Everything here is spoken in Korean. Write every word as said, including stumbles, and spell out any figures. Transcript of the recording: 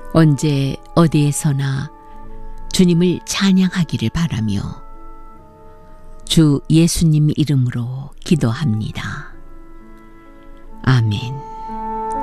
언제 어디에서나 주님을 찬양하기를 바라며 주 예수님 이름으로 기도합니다. 아멘.